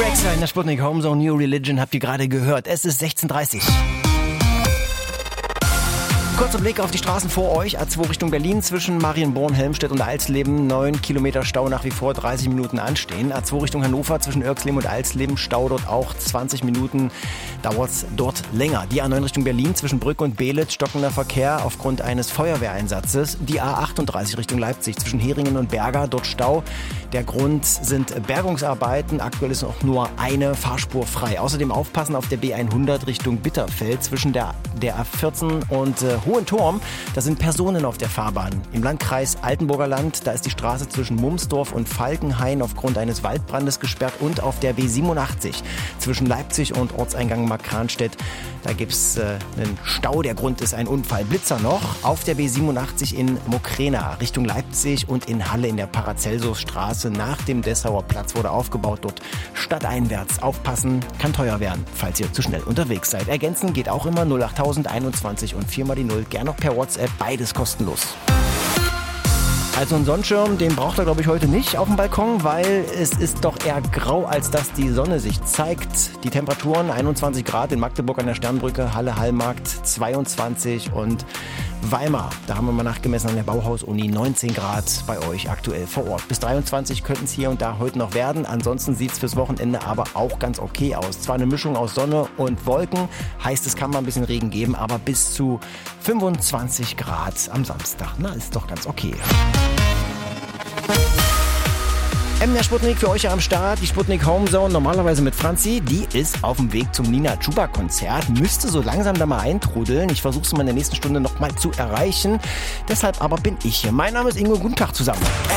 Alexa in der Sputnik Homezone New Religion habt ihr gerade gehört. Es ist 16:30. Kurzer Blick auf die Straßen vor euch. A2 Richtung Berlin zwischen Marienborn, Helmstedt und Alsleben. 9 Kilometer Stau nach wie vor, 30 Minuten anstehen. A2 Richtung Hannover zwischen Irxleben und Alsleben. Stau dort auch 20 Minuten. Dauert's dort länger. Die A9 Richtung Berlin zwischen Brück und Beelitz. Stockender Verkehr aufgrund eines Feuerwehreinsatzes. Die A38 Richtung Leipzig zwischen Heringen und Berger. Dort Stau. Der Grund sind Bergungsarbeiten. Aktuell ist noch nur eine Fahrspur frei. Außerdem aufpassen auf der B100 Richtung Bitterfeld zwischen der A14 und Hohenturm. Da sind Personen auf der Fahrbahn. Im Landkreis Altenburger Land, da ist die Straße zwischen Mumsdorf und Falkenhain aufgrund eines Waldbrandes gesperrt und auf der B87 zwischen Leipzig und Ortseingang Markranstädt. Da gibt's einen Stau. Der Grund ist ein Unfall. Blitzer noch auf der B87 in Mokrena Richtung Leipzig und in Halle in der Paracelsusstraße nach dem Dessauer Platz wurde aufgebaut. Dort stadteinwärts aufpassen, kann teuer werden, falls ihr zu schnell unterwegs seid. Ergänzen geht auch immer 08000 21 und 4 mal die 0. Gern noch per WhatsApp, beides kostenlos. Also einen Sonnenschirm, den braucht er glaube ich heute nicht auf dem Balkon, weil es ist doch eher grau, als dass die Sonne sich zeigt. Die Temperaturen 21 Grad in Magdeburg an der Sternbrücke, Halle Hallmarkt 22 und Weimar, da haben wir mal nachgemessen an der Bauhaus-Uni, 19 Grad bei euch aktuell vor Ort. Bis 23 könnten es hier und da heute noch werden. Ansonsten sieht es fürs Wochenende aber auch ganz okay aus. Zwar eine Mischung aus Sonne und Wolken, heißt es kann mal ein bisschen Regen geben, aber bis zu 25 Grad am Samstag. Na, ist doch ganz okay. Der Sputnik für euch am Start, die Sputnik Homezone, normalerweise mit Franzi, die ist auf dem Weg zum Nina Chuba Konzert, müsste so langsam da mal eintrudeln. Ich versuche es mal in der nächsten Stunde noch mal zu erreichen, deshalb aber bin ich hier. Mein Name ist Ingo, guten Tag zusammen.